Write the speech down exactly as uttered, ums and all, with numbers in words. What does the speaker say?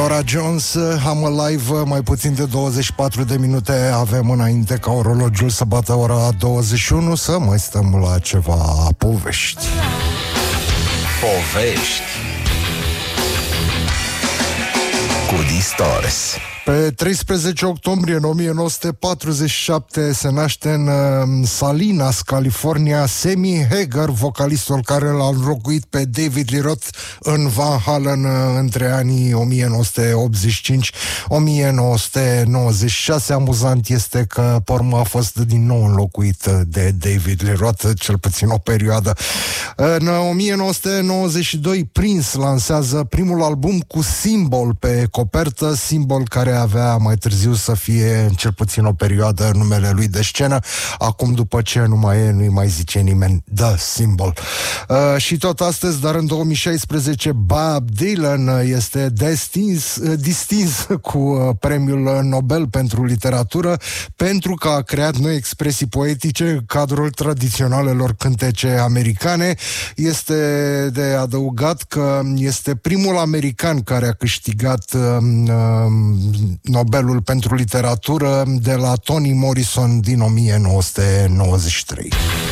Nora Jones, I'm Alive, mai puțin de douăzeci și patru de minute avem înainte ca orologiul să bată ora douăzeci și unu, să mai stăm la ceva povești. Povești cu Distores. Pe treisprezece octombrie o mie nouă sute patruzeci și șapte se naște în uh, Salinas, California, Sammy Hagar, vocalistul care l-a înlocuit pe David Lee Roth în Van Halen uh, între anii o mie nouă sute optzeci și cinci - o mie nouă sute nouăzeci și șase. Amuzant este că pe urmă a fost din nou înlocuit de David Lee Roth, cel puțin o perioadă. În o mie nouă sute nouăzeci și doi Prince lansează primul album cu Symbol pe copertă, Symbol care avea mai târziu să fie cel puțin o perioadă numele lui de scenă. Acum, după ce nu mai e, nu-i mai zice nimeni The Symbol. Uh, și tot astăzi, dar în două mii șaisprezece, Bob Dylan este destins, uh, distins cu uh, premiul Nobel pentru literatură pentru că a creat noi expresii poetice în cadrul tradiționalelor cântece americane. Este de adăugat că este primul american care a câștigat uh, uh, Nobelul pentru literatură de la Toni Morrison din o mie nouă sute nouăzeci și trei.